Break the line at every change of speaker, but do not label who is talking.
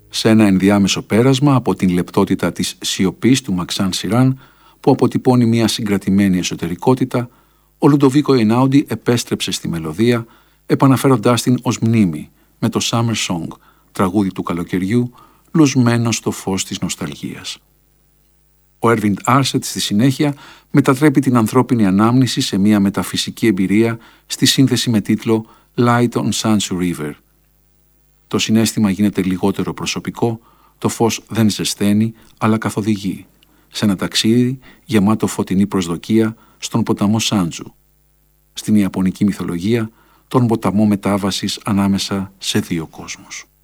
Σε ένα ενδιάμεσο πέρασμα από την λεπτότητα της σιωπής του Μαξάν Σιράν, που αποτυπώνει μια συγκρατημένη εσωτερικότητα, ο Λουντοβίκο Εινάουντι επέστρεψε στη μελωδία, επαναφέροντάς την ως μνήμη με το Summer Song, τραγούδι του καλοκαιριού, λουσμένο στο φως της νοσταλγίας. Ο Έρβιντ Άρσετ στη συνέχεια μετατρέπει την ανθρώπινη ανάμνηση σε μια μεταφυσική εμπειρία στη σύνθεση με τίτλο Light on Sansu River. Το συναίσθημα γίνεται λιγότερο προσωπικό, το φως δεν ζεσταίνει αλλά καθοδηγεί, σε ένα ταξίδι γεμάτο φωτεινή προσδοκία στον ποταμό Σάντζου, στην ιαπωνική μυθολογία τον ποταμό μετάβασης ανάμεσα σε δύο κόσμους.